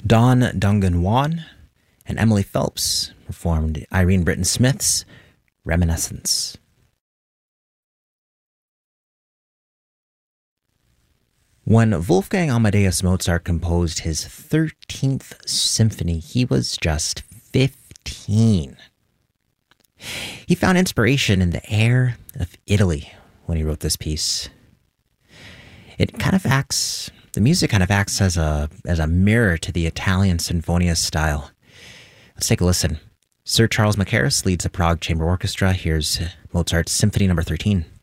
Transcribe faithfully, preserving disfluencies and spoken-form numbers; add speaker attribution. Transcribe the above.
Speaker 1: Don Dungan Wan and Emily Phelps performed Irene Britton Smith's Reminiscence. When Wolfgang Amadeus Mozart composed his thirteenth symphony, he was just fifteen. He found inspiration in the air of Italy when he wrote this piece. It kind of acts, the music kind of acts as a as a mirror to the Italian Sinfonia style. Let's take a listen. Sir Charles Mackerras leads the Prague Chamber Orchestra. Here's Mozart's Symphony number thirteen.